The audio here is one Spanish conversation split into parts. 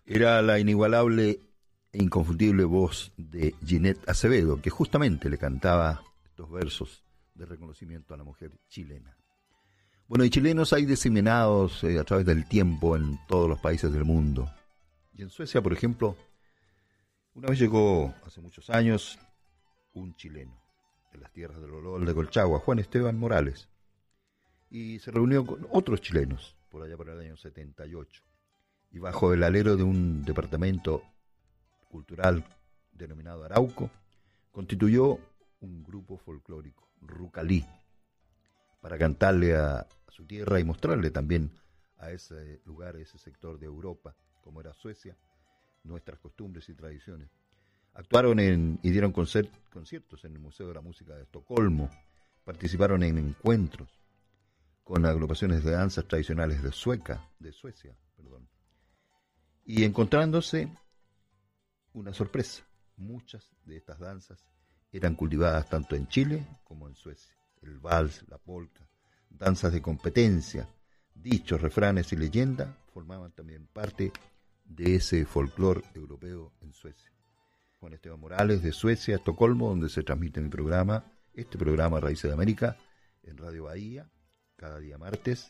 Era la inigualable e inconfundible voz de Ginette Acevedo, que justamente le cantaba estos versos de reconocimiento a la mujer chilena. Bueno, y chilenos hay diseminados a través del tiempo en todos los países del mundo. Y en Suecia, por ejemplo, una vez llegó, hace muchos años, un chileno de las tierras del Olol de Colchagua, Juan Esteban Morales, y se reunió con otros chilenos, por allá por el año 78, y bajo el alero de un departamento cultural denominado Arauco, constituyó un grupo folclórico, Rucalí, para cantarle a su tierra y mostrarle también a ese lugar, a ese sector de Europa, como era Suecia, nuestras costumbres y tradiciones. Actuaron y dieron conciertos en el Museo de la Música de Estocolmo, participaron en encuentros con agrupaciones de danzas tradicionales de Suecia, y encontrándose una sorpresa. Muchas de estas danzas eran cultivadas tanto en Chile como en Suecia. El vals, la polka, danzas de competencia, dichos, refranes y leyendas formaban también parte de ese folclore europeo en Suecia. Juan Esteban Morales, de Suecia, Estocolmo, donde se transmite mi programa, este programa Raíces de América, en Radio Bahía, cada día martes,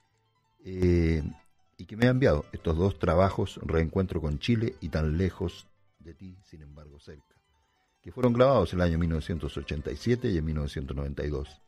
y que me ha enviado estos dos trabajos, Reencuentro con Chile y Tan lejos de ti, sin embargo cerca, que fueron grabados en el año 1987 y en 1992.